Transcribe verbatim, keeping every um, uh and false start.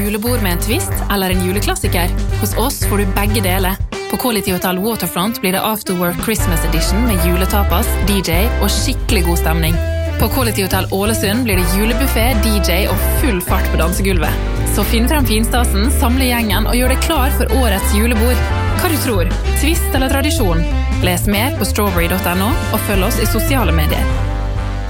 julebord med en twist eller en juleklassiker? Hos oss får du begge deler. På Quality Hotel Waterfront blir det After Work Christmas Edition med juletapas, D J og skikkelig god stemning. På Quality Hotel Ålesund blir det julebuffet, D J og full fart på dansegulvet. Så finn frem finstasen, samle gjengen og gjør deg klar for årets julebord. Hva du tror? Twist eller tradisjon? Les mer på strawberry punktum no og følg oss i sosiale medier.